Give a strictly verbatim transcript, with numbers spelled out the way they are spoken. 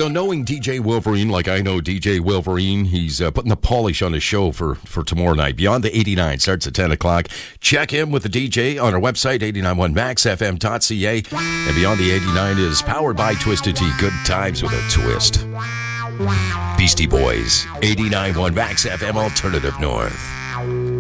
So knowing D J Wolverine, like I know D J Wolverine, he's uh, putting the polish on his show for, for tomorrow night. Beyond the eighty-nine starts at ten o'clock. Check in with the D J on our website, eight nine one max f m dot c a. And Beyond the eighty-nine is powered by Twisted Tea. Good times with a twist. Beastie Boys, eighty-nine point one Max F M Alternative North.